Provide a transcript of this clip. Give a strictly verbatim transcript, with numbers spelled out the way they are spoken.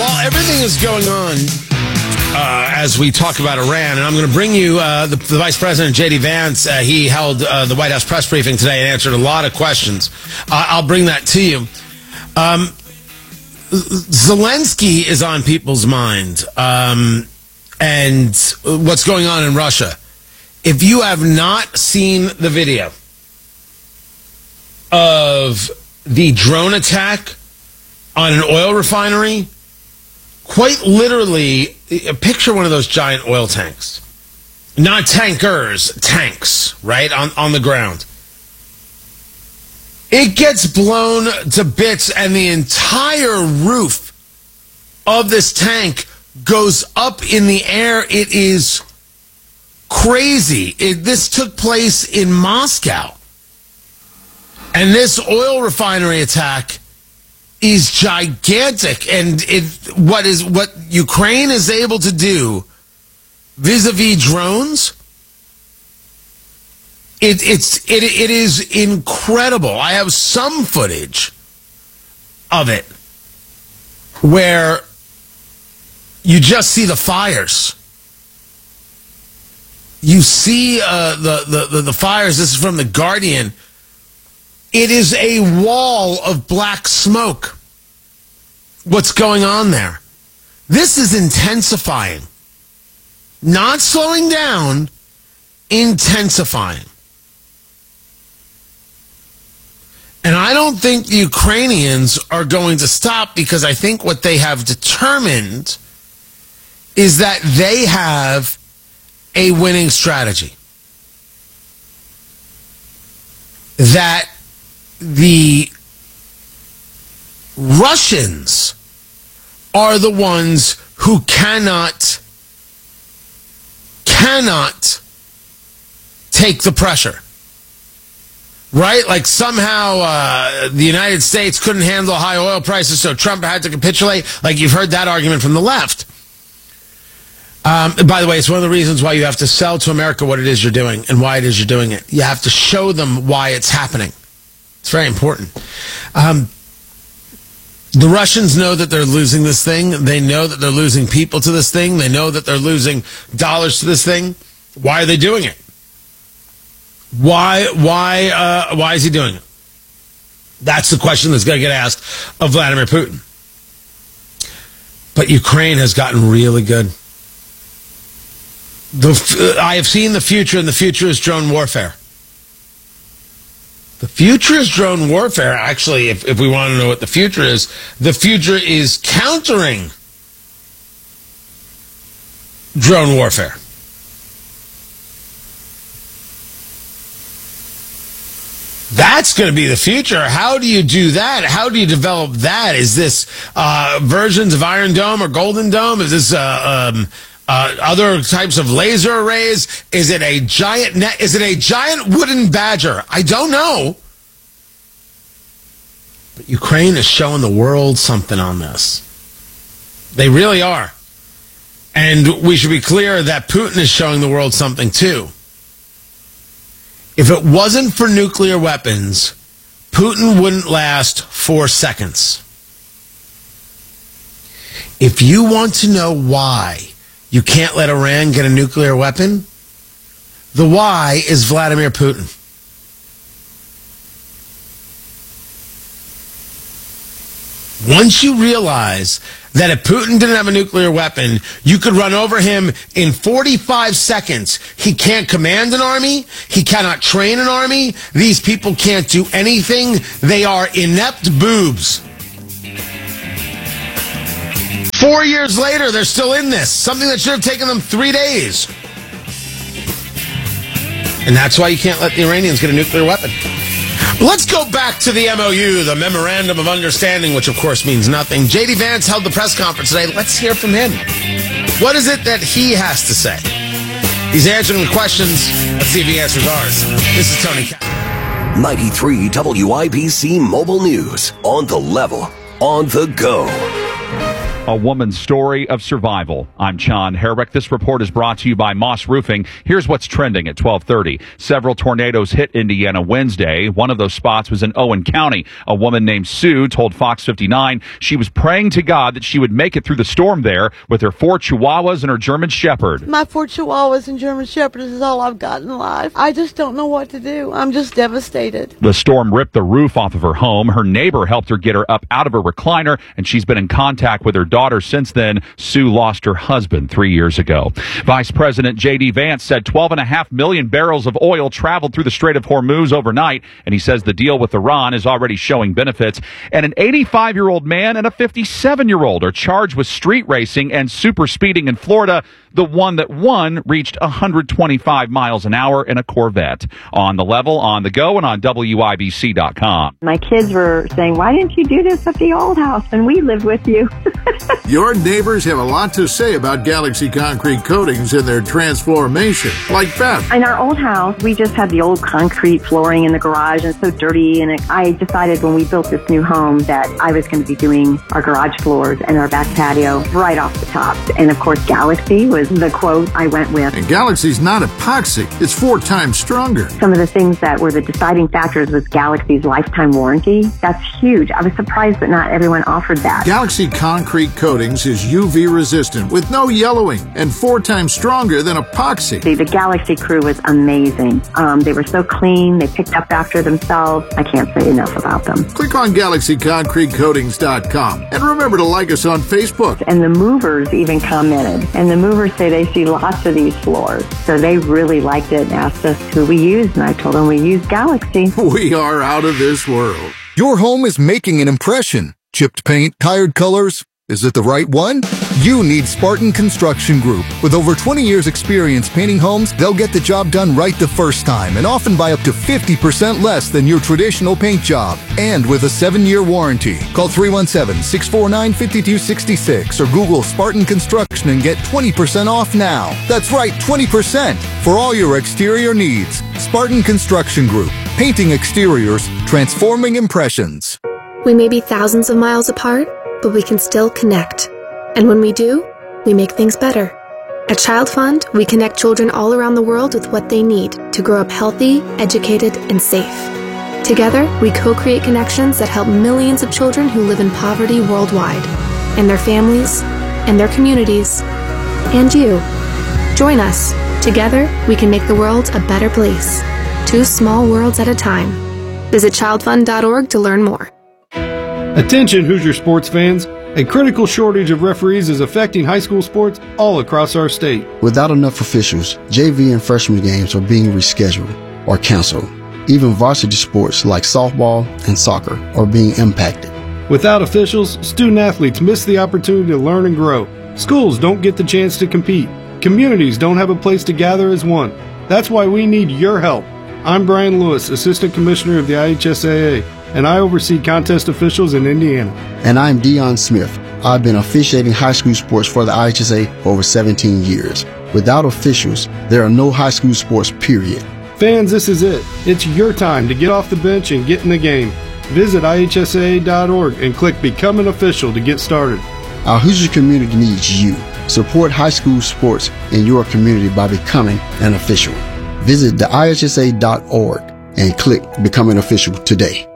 while everything is going on uh, as we talk about Iran, and I'm going to bring you uh, the, the Vice President, J D. Vance. Uh, he held uh, the White House press briefing today and answered a lot of questions. Uh, I'll bring that to you. Um, Zelensky is on people's mind, um, and what's going on in Russia. If you have not seen the video of the drone attack on an oil refinery, quite literally, picture one of those giant oil tanks. Not tankers, tanks, right, on, on the ground. It gets blown to bits, and the entire roof of this tank goes up in the air. It is crazy. It, this took place in Moscow. And this oil refinery attack is gigantic. And it, what is what Ukraine is able to do vis-a-vis drones, It, it's it it is incredible. I have some footage of it where you just see the fires. You see uh, the, the, the, the fires. This is from The Guardian. It is a wall of black smoke. What's going on there? This is intensifying. Not slowing down, intensifying. And I don't think the Ukrainians are going to stop, because I think what they have determined is that they have a winning strategy. That the Russians are the ones who cannot, cannot take the pressure. Right? Like somehow uh, the United States couldn't handle high oil prices, so Trump had to capitulate. Like you've heard that argument from the left. Um, by the way, it's one of the reasons why you have to sell to America what it is you're doing and why it is you're doing it. You have to show them why it's happening. It's very important. Um, the Russians know that they're losing this thing. They know that they're losing people to this thing. They know that they're losing dollars to this thing. Why are they doing it? Why, why, uh, why is he doing it? That's the question that's going to get asked of Vladimir Putin. But Ukraine has gotten really good. The, I have seen the future, and the future is drone warfare. The future is drone warfare. Actually, if, if we want to know what the future is, the future is countering drone warfare. That's going to be the future. How do you do that? How do you develop that? Is this uh, versions of Iron Dome or Golden Dome? Is this uh, um, uh, other types of laser arrays? Is it a giant net? Is it a giant wooden badger? I don't know. But Ukraine is showing the world something on this. They really are. And we should be clear that Putin is showing the world something too. If it wasn't for nuclear weapons, Putin wouldn't last four seconds. If you want to know why you can't let Iran get a nuclear weapon, the why is Vladimir Putin. Once you realize that if Putin didn't have a nuclear weapon, you could run over him in forty-five seconds. He can't command an army. He cannot train an army. These people can't do anything. They are inept boobs. Four years later, they're still in this. Something that should have taken them three days. And that's why you can't let the Iranians get a nuclear weapon. Let's go back to the M O U, the Memorandum of Understanding, which of course means nothing. J D. Vance held the press conference today. Let's hear from him. What is it that he has to say? He's answering the questions. Let's see if he answers ours. This is Tony Katz. ninety-three W I B C Mobile News. On the level. On the go. A woman's story of survival. I'm John Herrick. This report is brought to you by Moss Roofing. Here's what's trending at twelve thirty. Several tornadoes hit Indiana Wednesday. One of those spots was in Owen County. A woman named Sue told Fox fifty-nine she was praying to God that she would make it through the storm there with her four Chihuahuas and her German Shepherd. My four Chihuahuas and German Shepherds is all I've got in life. I just don't know what to do. I'm just devastated. The storm ripped the roof off of her home. Her neighbor helped her get her up out of her recliner, and she's been in contact with her daughter since then. Sue lost her husband three years ago. Vice President J D Vance said twelve and a half million barrels of oil traveled through the Strait of Hormuz overnight, and he says the deal with Iran is already showing benefits. And an eighty-five-year-old man and a fifty-seven-year-old are charged with street racing and super speeding in Florida. The one that won reached one hundred twenty-five miles an hour in a Corvette. On the Level, on the go, and on W I B C dot com. My kids were saying, why didn't you do this at the old house when we lived with you? Your neighbors have a lot to say about Galaxy Concrete Coatings and their transformation, like Beth. In our old house, we just had the old concrete flooring in the garage and so dirty. And it, I decided when we built this new home that I was going to be doing our garage floors and our back patio right off the top. And of course, Galaxy was the quote I went with. And Galaxy's not epoxy. It's four times stronger. Some of the things that were the deciding factors was Galaxy's lifetime warranty. That's huge. I was surprised that not everyone offered that. Galaxy Concrete Coatings is U V resistant with no yellowing and four times stronger than epoxy. The, the Galaxy crew was amazing. Um, they were so clean. They picked up after themselves. I can't say enough about them. Click on Galaxy Concrete Coatings dot com and remember to like us on Facebook. And the movers even commented. And the movers say they see lots of these floors. So they really liked it and asked us who we used. And I told them we use Galaxy. We are out of this world. Your home is making an impression. Chipped paint, tired colors. Is it the right one? You need Spartan Construction Group. With over twenty years experience painting homes, they'll get the job done right the first time and often by up to fifty percent less than your traditional paint job. And with a seven-year warranty. Call three one seven, six four nine, five two six six or Google Spartan Construction and get twenty percent off now. That's right, twenty percent for all your exterior needs. Spartan Construction Group. Painting exteriors, transforming impressions. We may be thousands of miles apart, but we can still connect. And when we do, we make things better. At Child Fund, we connect children all around the world with what they need to grow up healthy, educated, and safe. Together, we co-create connections that help millions of children who live in poverty worldwide, and their families, and their communities, and you. Join us. Together, we can make the world a better place. Two small worlds at a time. Visit child fund dot org to learn more. Attention Hoosier sports fans, a critical shortage of referees is affecting high school sports all across our state. Without enough officials, J V and freshman games are being rescheduled or canceled. Even varsity sports like softball and soccer are being impacted. Without officials, student athletes miss the opportunity to learn and grow. Schools don't get the chance to compete. Communities don't have a place to gather as one. That's why we need your help. I'm Brian Lewis, Assistant Commissioner of the I H S A A, and I oversee contest officials in Indiana. And I'm Dion Smith. I've been officiating high school sports for the I H S A for over seventeen years. Without officials, there are no high school sports, period. Fans, this is it. It's your time to get off the bench and get in the game. Visit I H S A A dot org and click Become an Official to get started. Our Hoosier community needs you. Support high school sports in your community by becoming an official. Visit the I H S A dot org and click Become an Official today.